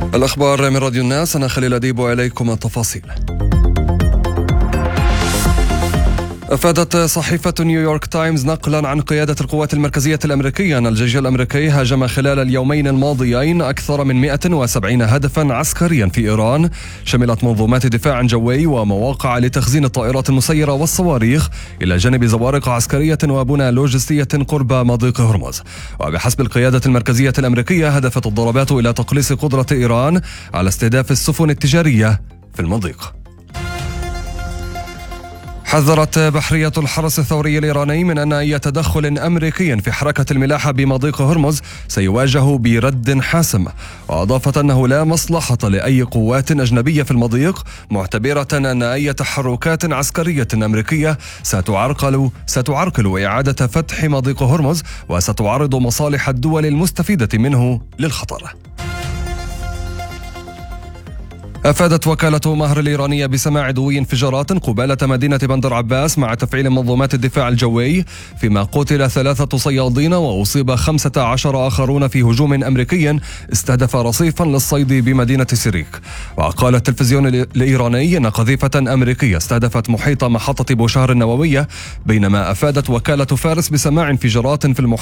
الأخبار من راديو الناس، أنا خليل أديب وإليكم التفاصيل. أفادت صحيفة نيويورك تايمز نقلا عن قيادة القوات المركزية الأمريكية أن الجيش الأمريكي هاجم خلال اليومين الماضيين أكثر من 170 هدفا عسكريا في إيران، شملت منظومات دفاع جوي ومواقع لتخزين الطائرات المسيرة والصواريخ، إلى جانب زوارق عسكرية وبنى لوجستية قرب مضيق هرمز. وبحسب القيادة المركزية الأمريكية هدفت الضربات إلى تقليص قدرة إيران على استهداف السفن التجارية في المضيق. حذرت بحرية الحرس الثوري الإيراني من أن أي تدخل أمريكي في حركة الملاحة بمضيق هرمز سيواجه برد حاسم، وأضافت أنه لا مصلحة لأي قوات أجنبية في المضيق، معتبرة أن أي تحركات عسكرية أمريكية ستعرقل إعادة فتح مضيق هرمز وستعرض مصالح الدول المستفيدة منه للخطر. أفادت وكالة مهر الإيرانية بسماع دوي انفجارات قبالة مدينة بندر عباس مع تفعيل منظومات الدفاع الجوي، فيما قتل 3 صيادين وأصيب 15 آخرون في هجوم أمريكي استهدف رصيفا للصيد بمدينة سيريك. وقال التلفزيون الإيراني أن قذيفة أمريكية استهدفت محيط محطة بوشهر النووية، بينما أفادت وكالة فارس بسماع انفجارات في المحيط